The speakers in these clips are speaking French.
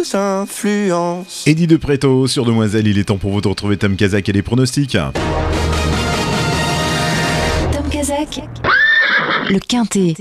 nous influence. Eddie de Préto sur Demoiselle, il est temps pour vous de retrouver Tom Kazak et les pronostics. Tom Kazak, le Quintet.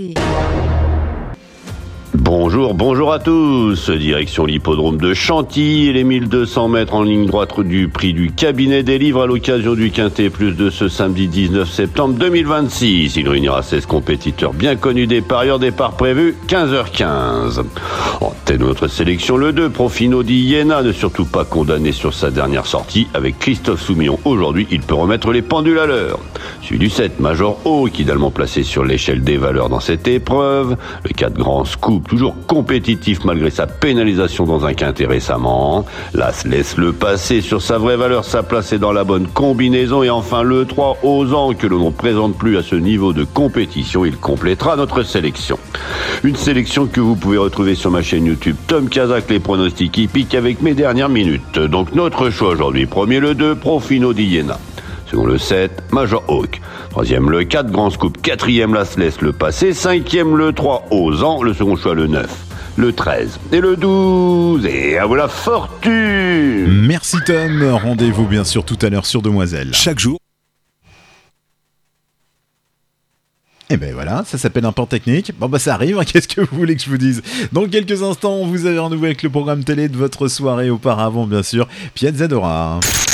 Bonjour à tous. Direction l'hippodrome de Chantilly, les 1200 mètres en ligne droite du prix du cabinet des livres à l'occasion du Quintet Plus de ce samedi 19 septembre 2026. Il réunira 16 compétiteurs bien connus des parieurs, départ prévu 15h15. En tête de notre sélection, le 2, Profino di Iena, ne surtout pas condamné sur sa dernière sortie. Avec Christophe Soumillon aujourd'hui, il peut remettre les pendules à l'heure. Celui du 7, Major Hawk, idéalement placé sur l'échelle des valeurs dans cette épreuve. Le 4, Grand Scoop, toujours compétitif malgré sa pénalisation dans un quintet récemment. L'As laisse le passer sur sa vraie valeur, sa place est dans la bonne combinaison. Et enfin le 3, Osant, que l'on ne présente plus à ce niveau de compétition, il complétera notre sélection. Une sélection que vous pouvez retrouver sur ma chaîne YouTube Tom Kazak, les pronostics hippiques avec mes dernières minutes. Donc notre choix aujourd'hui, premier le 2, Profino di Iena. Second le 7, Major Hawk. Troisième le 4, Grand Scoop. Quatrième, L'As laisse le passer. Cinquième le 3, Osant. Le second choix le 9, le 13 et le 12. Et à vous la fortune. Merci Tom, rendez-vous bien sûr tout à l'heure sur Demoiselle. Chaque jour. Et ben voilà, ça s'appelle un port technique. Bon bah ça arrive, hein, qu'est-ce que vous voulez que je vous dise? Dans quelques instants, vous avez rendez-vous avec le programme télé de votre soirée auparavant bien sûr, Piazzadora.